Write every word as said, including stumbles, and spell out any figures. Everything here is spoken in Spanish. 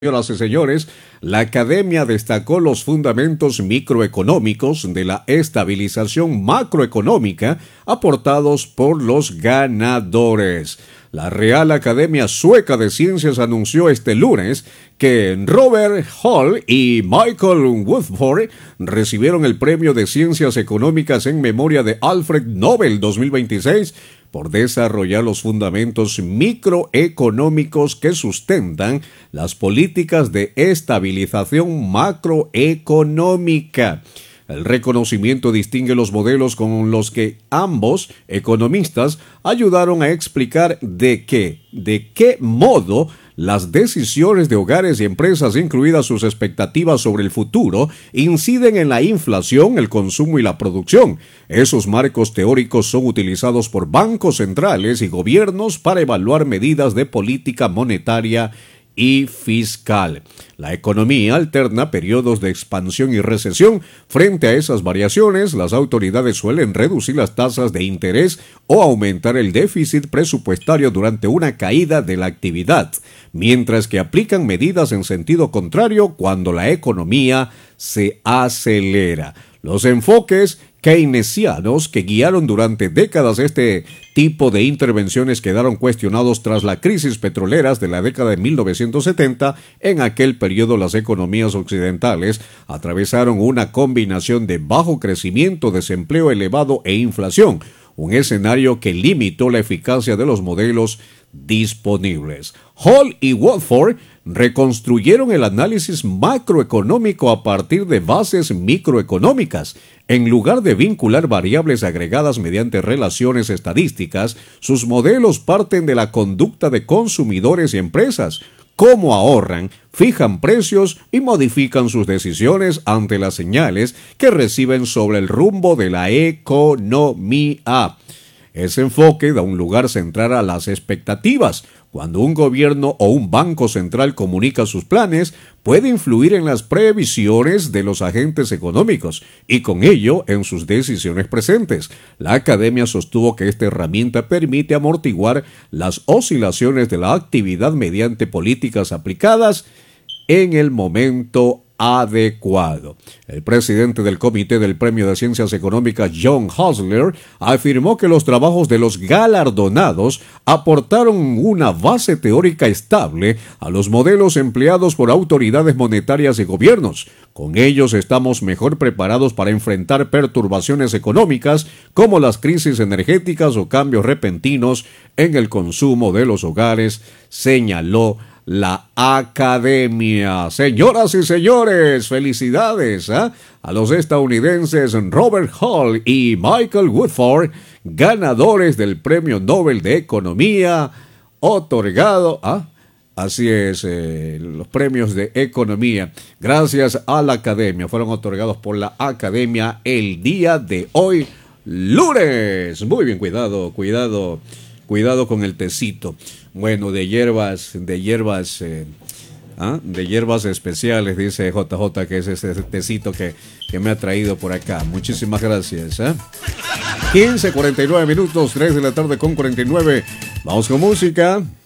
Señoras y señores, la academia destacó los fundamentos microeconómicos de la estabilización macroeconómica aportados por los ganadores. La Real Academia Sueca de Ciencias anunció este lunes que Robert Hall y Michael Woodford recibieron el Premio de Ciencias Económicas en memoria de Alfred Nobel dos mil veintiséis por desarrollar los fundamentos microeconómicos que sustentan las políticas de estabilización macroeconómica. El reconocimiento distingue los modelos con los que ambos economistas ayudaron a explicar de qué, de qué modo las decisiones de hogares y empresas, incluidas sus expectativas sobre el futuro, inciden en la inflación, el consumo y la producción. Esos marcos teóricos son utilizados por bancos centrales y gobiernos para evaluar medidas de política monetaria y fiscal. La economía alterna periodos de expansión y recesión. Frente a esas variaciones, las autoridades suelen reducir las tasas de interés o aumentar el déficit presupuestario durante una caída de la actividad, mientras que aplican medidas en sentido contrario cuando la economía se acelera. Los enfoques keynesianos que guiaron durante décadas este tipo de intervenciones quedaron cuestionados tras la crisis petroleras de la década de mil novecientos setenta. En aquel periodo las economías occidentales atravesaron una combinación de bajo crecimiento, desempleo elevado e inflación, un escenario que limitó la eficacia de los modelos disponibles. Hall y Woodford reconstruyeron el análisis macroeconómico a partir de bases microeconómicas. En lugar de vincular variables agregadas mediante relaciones estadísticas, sus modelos parten de la conducta de consumidores y empresas, cómo ahorran, fijan precios y modifican sus decisiones ante las señales que reciben sobre el rumbo de la economía. Ese enfoque da un lugar central a las expectativas. Cuando un gobierno o un banco central comunica sus planes, puede influir en las previsiones de los agentes económicos y con ello en sus decisiones presentes. La academia sostuvo que esta herramienta permite amortiguar las oscilaciones de la actividad mediante políticas aplicadas en el momento adecuado. El presidente del Comité del Premio de Ciencias Económicas, John Hasler, afirmó que los trabajos de los galardonados aportaron una base teórica estable a los modelos empleados por autoridades monetarias y gobiernos. Con ellos estamos mejor preparados para enfrentar perturbaciones económicas como las crisis energéticas o cambios repentinos en el consumo de los hogares, señaló la academia. Señoras y señores, felicidades ¿eh? a los estadounidenses Robert Hall y Michael Woodford, ganadores del Premio Nobel de Economía, otorgado, ¿ah? así es, eh, los premios de economía, gracias a la academia, fueron otorgados por la academia el día de hoy, lunes. Muy bien, cuidado, cuidado, cuidado con el tecito. Bueno, de hierbas, de hierbas, eh, ¿ah? de hierbas especiales, dice J J, que es ese tecito que, que me ha traído por acá. Muchísimas gracias. ¿eh? quince cuarenta y nueve minutos, tres de la tarde con cuarenta y nueve. Vamos con música.